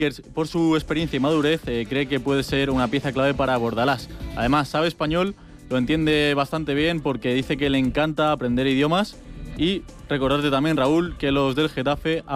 por su experiencia y madurez, cree que puede ser una pieza clave para Bordalás. Además, sabe español, lo entiende bastante bien porque dice que le encanta aprender idiomas. Y recordarte también, Raúl, que los del Getafe